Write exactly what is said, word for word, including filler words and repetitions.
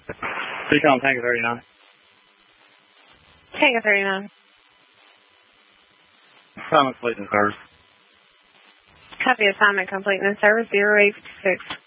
Speak on Tango thirty-nine. Tango thirty-nine. Assignment complete and service. Copy assignment complete and service zero eight six.